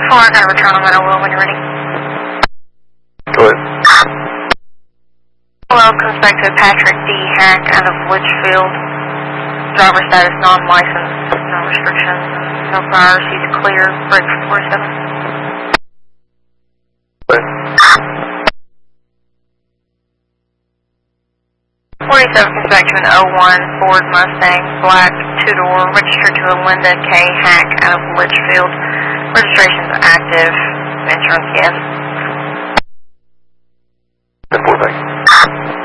I gotta return on that, I will when you're ready. Go ahead. Hello, comes back to Patrick D. Hack out of Litchfield. Driver status non-licensed, no restrictions, no priors, he's clear, break for 47. Go ahead. 47 comes back to an 01 Ford Mustang, black, two-door, registered to a Linda K. Hack out of Litchfield. Registration's active, insurance yes. 10-4, thank you.